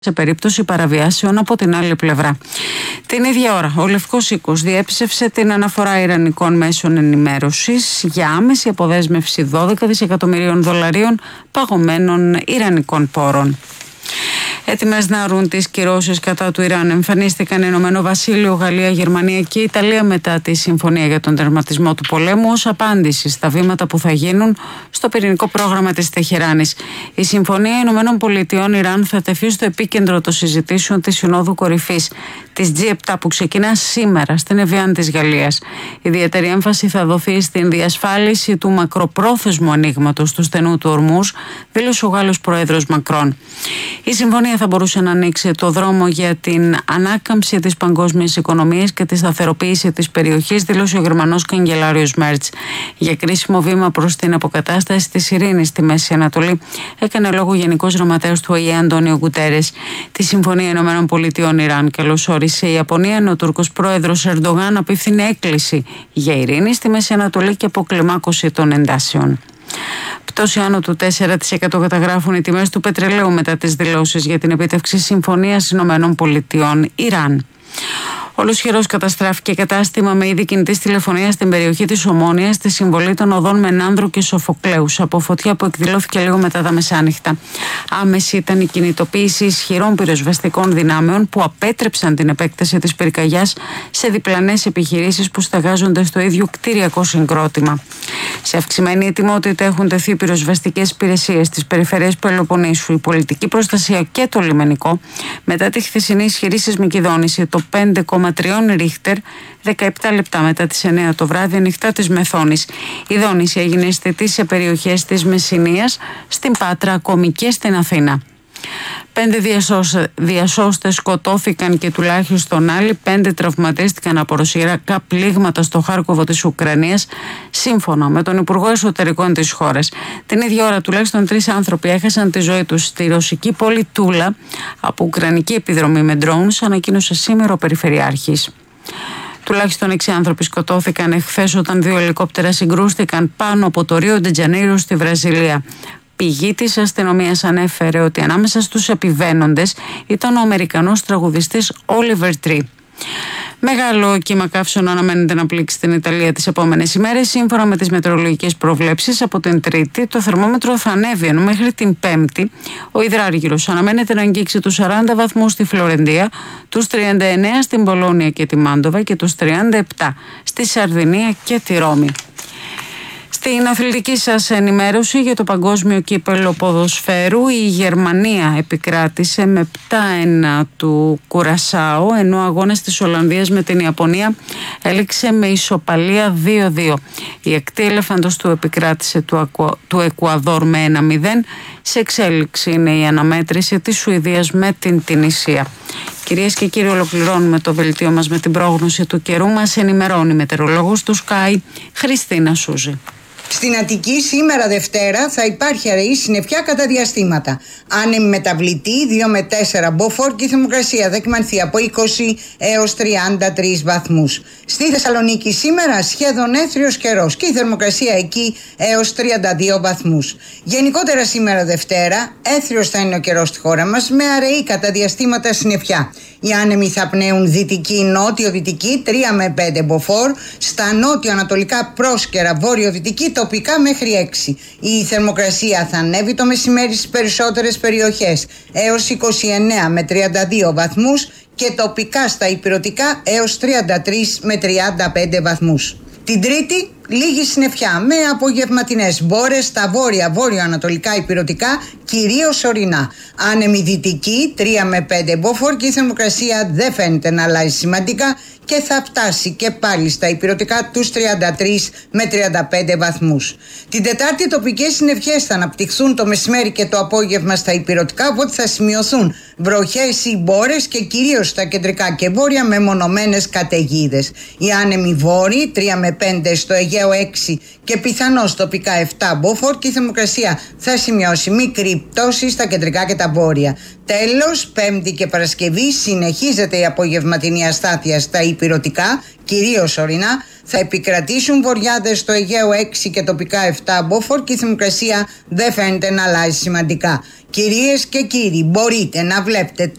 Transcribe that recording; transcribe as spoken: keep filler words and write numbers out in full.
σε περίπτωση παραβιάσεων από την άλλη πλευρά. Την ίδια ώρα, ο Λευκός Οίκος διέψευσε την αναφορά ιρανικών μέσων ενημέρωσης για άμεση αποδέσμευση δώδεκα δισεκατομμυρίων δολαρίων παγωμένων ιρανικών πόρων. Έτοιμες να αρουν τις κυρώσεις κατά του Ιράν εμφανίστηκαν Ηνωμένο Βασίλειο, Γαλλία, Γερμανία και Ιταλία μετά τη συμφωνία για τον τερματισμό του πολέμου ως απάντηση στα βήματα που θα γίνουν στο πυρηνικό πρόγραμμα της Τεχεράνης. Η Συμφωνία Ηνωμένων Πολιτειών Ιράν θα τεθεί στο επίκεντρο των συζητήσεων της Συνόδου Κορυφής της τζι επτά που ξεκινά σήμερα στην Εβιάν της Γαλλίας. Ιδιαίτερη έμφαση θα δοθεί στην διασφάλιση του μακροπρόθεσμου ανοίγματος του στενού του Ορμούζ, δήλωσε ο Γάλλος Πρόεδρος Μακρόν. Η συμφωνία θα μπορούσε να ανοίξει το δρόμο για την ανάκαμψη της παγκόσμιας οικονομίας και τη σταθεροποίηση της περιοχής, δήλωσε ο Γερμανός καγκελάριος Μέρτς. Για κρίσιμο βήμα προς την αποκατάσταση της ειρήνης στη Μέση Ανατολή έκανε λόγο ο Γενικός Γραμματέας του Ο Η Ε Αντώνιο Γκουτέρες. Τη Συμφωνία Ηνωμένων Πολιτειών Ιράν καλωσόρισε η Ιαπωνία, ενώ ο Τούρκος Πρόεδρος Ερντογάν απίφθινε έκκληση για ειρήνη στη Μέση Ανατολή και αποκλιμάκωση των εντάσεων. Πτώση άνω του τέσσερα τοις εκατό καταγράφουν οι τιμές του πετρελαίου μετά τις δηλώσεις για την επίτευξη συμφωνίας Ηνωμένων Πολιτειών Ιράν. Ολοσχερός καταστράφηκε κατάστημα με είδη κινητής τηλεφωνίας στην περιοχή της Ομόνοιας στη συμβολή των οδών Μενάνδρου και Σοφοκλέους από φωτιά που εκδηλώθηκε λίγο μετά τα μεσάνυχτα. Άμεση ήταν η κινητοποίηση ισχυρών πυροσβεστικών δυνάμεων που απέτρεψαν την επέκταση της πυρκαγιάς σε διπλανές επιχειρήσεις που στεγάζονται στο ίδιο κτηριακό συγκρότημα. Σε αυξημένη ετοιμότητα έχουν τεθεί πυροσβεστικές υπηρεσίες στις περιφερειές Πελοποννήσου, η πολιτική προστασία και το λιμενικό μετά τη χθεσινή ισχυρή σεισμική δόνηση το πέντε κόμμα τρία Ρίχτερ, δεκαεπτά λεπτά μετά τις εννέα το βράδυ ανοιχτά της Μεθόνης. Η δόνηση έγινε αισθητή σε περιοχές της Μεσσηνίας, στην Πάτρα, ακόμη και στην Αθήνα. Πέντε διασώστες σκοτώθηκαν και τουλάχιστον άλλοι πέντε τραυματίστηκαν από ρωσιρακά πλήγματα στο Χάρκοβο της Ουκρανίας, σύμφωνα με τον Υπουργό Εσωτερικών της χώρας. Την ίδια ώρα τουλάχιστον τρεις άνθρωποι έχασαν τη ζωή τους στη ρωσική πόλη Τούλα από ουκρανική επιδρομή με drones, ανακοίνωσε σήμερα ο Περιφερειάρχης. Τουλάχιστον έξι άνθρωποι σκοτώθηκαν εχθές όταν δύο ελικόπτερα συγκρούστηκαν πάνω από το Ρίο ντε Τζανέιρο στη Βραζιλία. Πηγή της αστυνομίας ανέφερε ότι ανάμεσα στους επιβαίνοντες ήταν ο Αμερικανός τραγουδιστής Oliver Tree. Μεγάλο κύμα καύσεων αναμένεται να πλήξει την Ιταλία τις επόμενες ημέρες. Σύμφωνα με τις μετεωρολογικές προβλέψεις, από την Τρίτη το θερμόμετρο θα ανέβει, ενώ μέχρι την Πέμπτη ο υδράργυρος αναμένεται να αγγίξει τους σαράντα βαθμούς στη Φλωρεντία, τους τριάντα εννέα στην Πολόνια και τη Μάντοβα και τους τριάντα επτά στη Σαρδινία και τη Ρώμη. Στην αθλητική σας ενημέρωση για το παγκόσμιο κύπελλο ποδοσφαίρου, η Γερμανία επικράτησε με επτά ένα του Κουρασάο, ενώ ο αγώνας της Ολλανδίας με την Ιαπωνία έληξε με ισοπαλία δύο δύο. Η ακτή ελεφαντος του επικράτησε του, Ακου... του Εκουαδόρ με ένα μηδέν. Σε εξέλιξη είναι η αναμέτρηση της Σουηδίας με την Τινησία. Κυρίες και κύριοι, ολοκληρώνουμε το δελτίο μας με την πρόγνωση του καιρού. Μας ενημερώνει η μετεωρολόγος του Sky, Χριστίνα Σούζη. Στην Αττική σήμερα Δευτέρα θα υπάρχει αραιή συννεφιά κατά διαστήματα. Άνεμη μεταβλητή δύο με τέσσερα μποφόρ και η θερμοκρασία θα εκμανθεί από είκοσι έως τριάντα τρεις βαθμούς. Στη Θεσσαλονίκη σήμερα σχεδόν έθριος καιρός και η θερμοκρασία εκεί έως τριάντα δύο βαθμούς. Γενικότερα σήμερα Δευτέρα έθριος θα είναι ο καιρός στη χώρα μας με αραιή κατά διαστήματα συννεφιά. Οι άνεμοι θα πνέουν δυτική-νότιο-δυτική τρία με πέντε μποφόρ, στα νότιο-ανατολικά πρόσκαιρα βόρειο-δυτική τοπικά μέχρι έξι. Η θερμοκρασία θα ανέβει το μεσημέρι στις περισσότερες περιοχές έως είκοσι εννέα με τριάντα δύο βαθμούς και τοπικά στα ηπειρωτικά έως τριάντα τρεις με τριάντα πέντε βαθμούς. Την Τρίτη λίγη συννεφιά με απογευματινές μπόρες στα βόρεια, βόρειο-ανατολικά ηπειρωτικά, κυρίως ορεινά. Άνεμη δυτική τρία με πέντε μποφόρ και η θερμοκρασία δεν φαίνεται να αλλάζει σημαντικά και θα φτάσει και πάλι στα ηπειρωτικά τους τριάντα τρεις με τριάντα πέντε βαθμούς. Την Τετάρτη τοπικές συννεφιές θα αναπτυχθούν το μεσημέρι και το απόγευμα στα ηπειρωτικά, οπότε θα σημειωθούν βροχές ή μπόρες και κυρίως στα κεντρικά και βόρεια με μονομένες καταιγίδες. Οι άνεμοι βόρειοι τρία με πέντε στο Αιγαίο Αιγαίο έξι και πιθανώς τοπικά επτά μποφόρ και η θερμοκρασία θα σημειώσει μικρή πτώση στα κεντρικά και τα βόρεια. Τέλος, Πέμπτη και Παρασκευή συνεχίζεται η απογευματινή αστάθεια στα ηπειρωτικά, κυρίως ορεινά. Θα επικρατήσουν βοριάδες στο Αιγαίο έξι και τοπικά επτά μποφόρ και η θερμοκρασία δεν φαίνεται να αλλάζει σημαντικά. Κυρίες και κύριοι, μπορείτε να βλέπετε